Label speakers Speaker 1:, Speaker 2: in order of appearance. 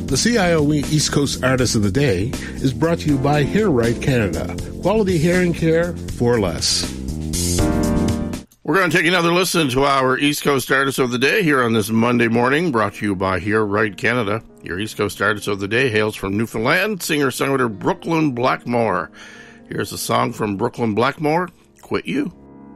Speaker 1: The CIO East Coast Artist of the Day is brought to you by Hair Right Canada. Quality hair and care for less.
Speaker 2: We're going to take another listen to our East Coast Artist of the Day here on this Monday morning, brought to you by Hair Right Canada. Your East Coast Artist of the Day hails from Newfoundland, singer-songwriter Brooklyn Blackmore. Here's a song from Brooklyn Blackmore, Quit You.